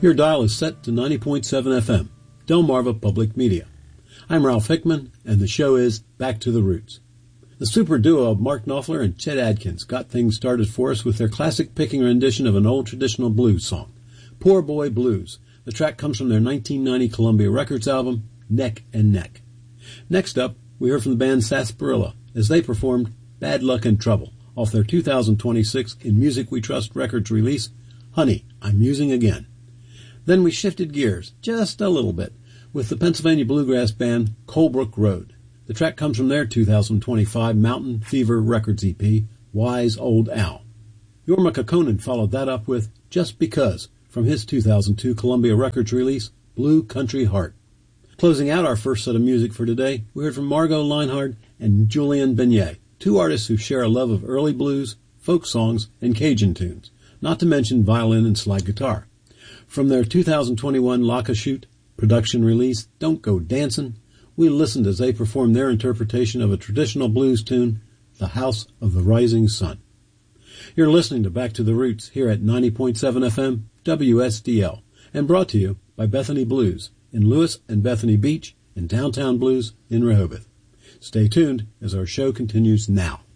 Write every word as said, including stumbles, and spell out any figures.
Your dial is set to ninety point seven F M, Delmarva Public Media. I'm Ralph Hickman, and the show is Back to the Roots. The super duo of Mark Knopfler and Chet Adkins got things started for us with their classic picking rendition of an old traditional blues song, Poor Boy Blues. The track comes from their nineteen ninety Columbia Records album, Neck and Neck. Next up, we heard from the band Sarsaparilla as they performed Bad Luck and Trouble off their two thousand twenty-six In Music We Trust Records release, Honey, I'm Musing Again. Then we shifted gears, just a little bit, with the Pennsylvania bluegrass band Colebrook Road. The track comes from their two thousand twenty-five Mountain Fever Records E P, Wise Old Owl. Jorma Kaukonen followed that up with Just Because, from his two thousand two Columbia Records release, Blue Country Heart. Closing out our first set of music for today, we heard from Margot Lienhard and Julian Beignet, two artists who share a love of early blues, folk songs, and Cajun tunes, not to mention violin and slide guitar. From their two thousand twenty-one Lacashute production release, Don't Go Dancin', we listened as they performed their interpretation of a traditional blues tune, The House of the Rising Sun. You're listening to Back to the Roots here at ninety point seven F M, W S D L, and brought to you by Bethany Blues in Lewis and Bethany Beach and Downtown Blues in Rehoboth. Stay tuned as our show continues now.